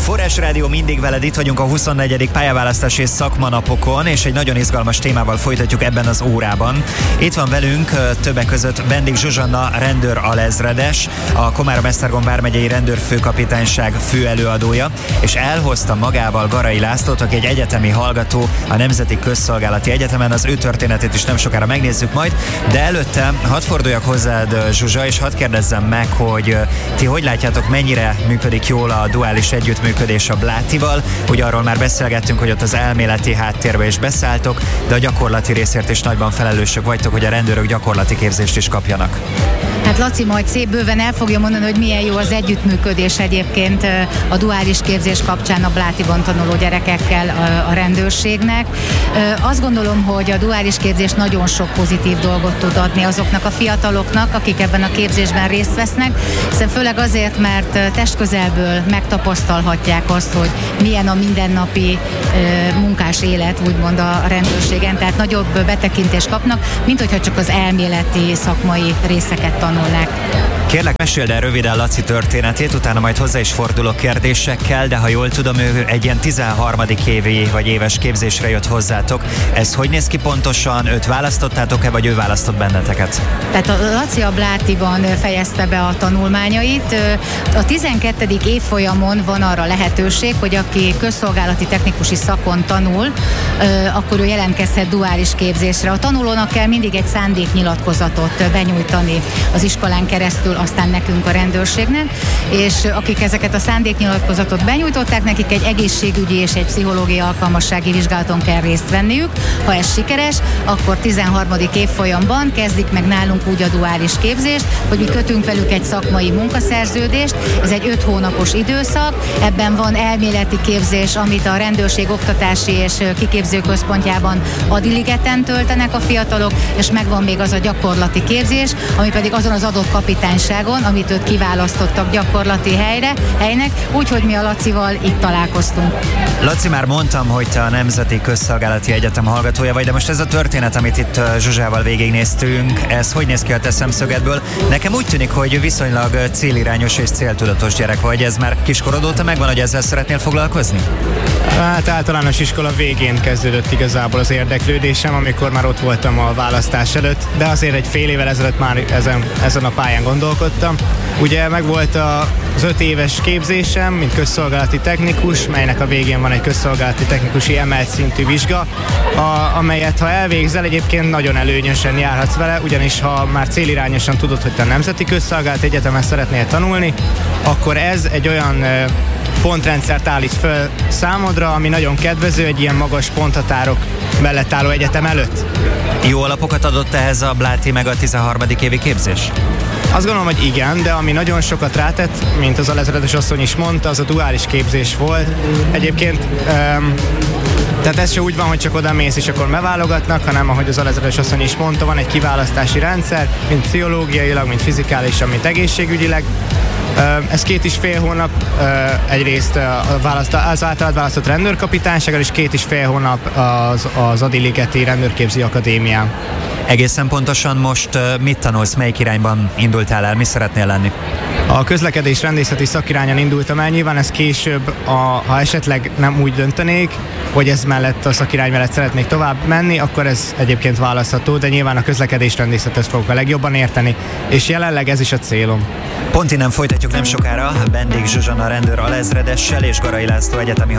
Forrás Rádió mindig veled, itt vagyunk a 24. pályaválasztási szakmanapokon, és egy nagyon izgalmas témával folytatjuk ebben az órában. Itt van velünk többek között Bendik Zsuzsanna rendőr alezredes, a Komárom-Esztergom vármegyei rendőrfőkapitányság főelőadója, és elhozta magával Garai Lászlót, aki egy egyetemi hallgató a Nemzeti Közszolgálati Egyetemen. Az ő történetét is nem sokára megnézzük majd, de előtte hadd forduljak hozzád, Zsuzsa, és hadd kérdezzem meg, hogy ti hogy látjátok, mennyire működik jól a duális együttműködés a Blátival. Ugye arról már beszélgettünk, hogy ott az elméleti háttérbe is beszálltok, de a gyakorlati részért is nagyban felelősök vagytok, hogy a rendőrök gyakorlati képzést is kapjanak. Hát Laci majd szép bőven el fogja mondani, hogy milyen jó az együttműködés egyébként a duális képzés kapcsán a Blátiban tanuló gyerekekkel a rendőrségnek. Azt gondolom, hogy a duális képzés nagyon sok pozitív dolgot tud adni azoknak a fiataloknak, akik ebben a képzésben részt vesznek, hiszen főleg azért, mert testközelből megtapasztalhatják azt, hogy milyen a mindennapi munkás élet, úgymond a rendőrségen, tehát nagyobb betekintést kapnak, mint hogyha csak az elméleti szakmai részeket tanulnák. Kérlek, meséld el röviden Laci történetét, utána majd hozzá is fordulok kérdésekkel, de ha jól tudom, ő egy ilyen 13. évi vagy éves képzésre jött hozzátok. Ez hogy néz ki pontosan? Őt választottátok-e, vagy ő választott benneteket? Tehát a Laci a Blátiban fejezte be a tanulmányait. A 12. évfolyamon van arra lehetőség, hogy aki közszolgálati technikusi szakon tanul, akkor ő jelentkezhet duális képzésre. A tanulónak kell mindig egy szándéknyilatkozatot benyújtani az iskolán keresztül, aztán nekünk a rendőrségnek, és akik ezeket a szándéknyilatkozatot benyújtották, nekik egy egészségügyi és egy pszichológiai alkalmassági vizsgálaton kell részt venniük. Ha ez sikeres, akkor 13. évfolyamban kezdik meg nálunk úgy a duális képzést, hogy mi kötünk velük egy szakmai munkaszerződést. Ez egy 5 hónapos időszak, ebben van elméleti képzés, amit a rendőrség oktatási és kiképző központjában Adiligeten töltenek a fiatalok, és megvan még az a gyakorlati képzés, ami pedig azon az adott kapitányságon, amit őt kiválasztottak gyakorlati helynek, úgyhogy mi a Lacival itt találkoztunk. Laci, már mondtam, hogy te a Nemzeti Közszolgálati Egyetem hallgatója vagy, de most ez a történet, amit itt Zsuzsával végignéztünk, ez hogy néz ki a te szemszögedből? Nekem úgy tűnik, hogy viszonylag célirányos és céltudatos gyerek vagy. Ez már kiskorod óta megvan, hogy ezzel szeretnél foglalkozni? Hát általános iskola végén kezdődött igazából az érdeklődésem, amikor már ott voltam a választás előtt, de azért egy fél évvel ezelőtt már ezen a pályán gondolkodtam. Ugye megvolt az 5 éves képzésem, mint közszolgálati technikus, melynek a végén van egy közszolgálati technikusi emelt szintű vizsga, amelyet ha elvégzel, egyébként nagyon előnyösen járhatsz vele, ugyanis ha már célirányosan tudod, hogy te a Nemzeti Közszolgálati Egyetemen szeretnél tanulni, akkor ez egy olyan pontrendszert állít föl számodra, ami nagyon kedvező egy ilyen magas ponthatárok mellett álló egyetem előtt. Jó alapokat adott ehhez a Bláti meg a 13. évi képzés? Azt gondolom, hogy igen, de ami nagyon sokat rátett, mint az alezredes asszony is mondta, az a duális képzés volt. Egyébként tehát ez se úgy van, hogy csak oda mész és akkor beválogatnak, hanem ahogy az alezredes asszony is mondta, van egy kiválasztási rendszer, mind pszichológiailag, mind fizikálisan, mind egészségügyileg. Ez 2,5 hónap egyrészt az általad választott rendőrkapitánysággal, és 2,5 hónap az Adiligeti Rendőrképző Akadémián. Egészen pontosan most mit tanulsz, melyik irányban indultál el, mi szeretnél lenni? A közlekedés rendészeti szakirányon indultam el, nyilván ez később, ha esetleg nem úgy döntenék, hogy ez mellett a szakirány mellett szeretnék tovább menni, akkor ez egyébként választható, de nyilván a közlekedés rendészetet fogok a legjobban érteni, és jelenleg ez is a célom. Pont innen folytatjuk nem sokára Bendik Zsuzsanna rendőr alezredessel és Garai László egyetemi